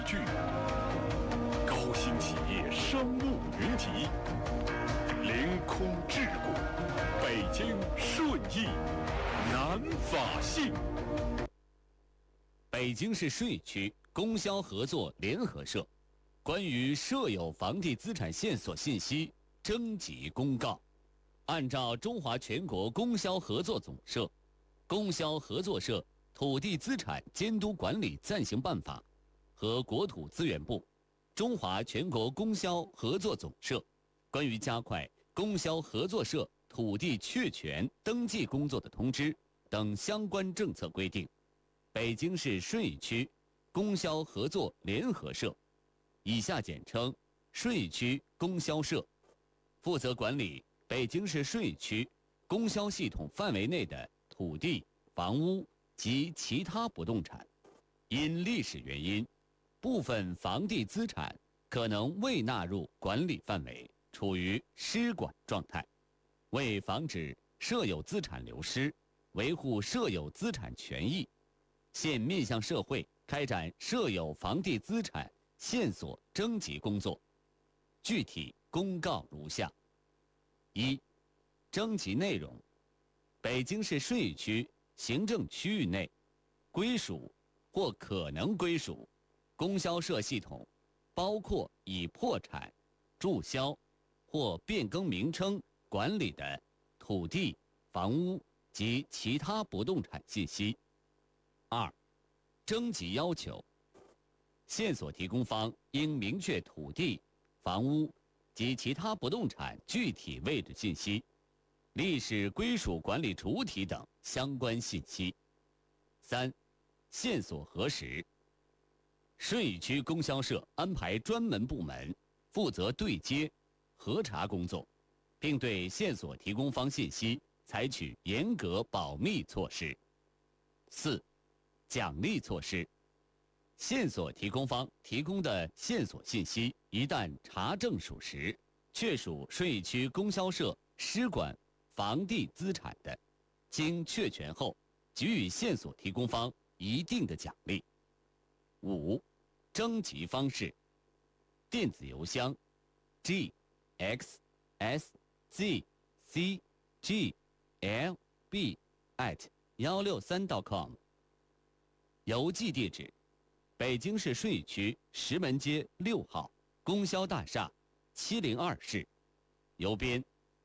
聚，高新企业商务云集，凌空智谷，北京顺义南法信。 北京市顺义区供销合作联合社关于设有房地资产线索信息征集公告，按照中华全国供销合作总社、供销合作社土地资产监督管理暂行办法和国土资源部、中华全国供销合作总社关于加快供销合作社土地确权登记工作的通知等相关政策规定，北京市顺义区供销合作联合社（以下简称顺义区供销社）负责管理北京市顺义区供销系统范围内的土地、房屋及其他不动产。因历史原因，部分房地资产可能未纳入管理范围，处于失管状态。为防止设有资产流失，维护设有资产权益，现面向社会开展设有房地资产线索征集工作。具体公告如下：一、征集内容：北京市顺义区行政区域内归属或可能归属供销社系统，包括已破产、注销或变更名称管理的土地、房屋及其他不动产信息。二、征集要求：线索提供方应明确土地、房屋及其他不动产具体位置信息、历史归属管理主体等相关信息。三、线索核实：顺义区供销社安排专门部门负责对接、核查工作，并对线索提供方信息采取严格保密措施。四、奖励措施：线索提供方提供的线索信息一旦查证属实，确属顺义区供销社失管房地资产的，经确权后给予线索提供方一定的奖励。五、征集方式：电子邮箱 gxszcglb@163.com， 邮寄地址：北京市顺义区石门街6号供销大厦702室，邮编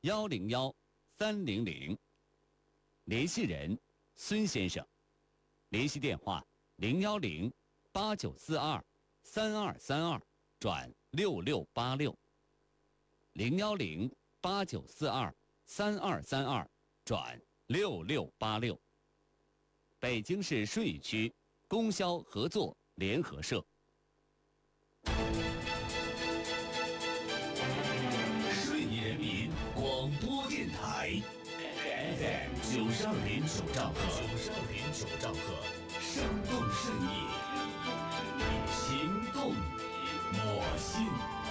101300。联系人：孙先生。联系电话：010-8942-3232-6686 010-8942-3232-6686。北京市顺义区供销合作联合社。 顺义人民广播电台 FM 92.9兆赫，92.9兆赫，生动顺义，行动我心。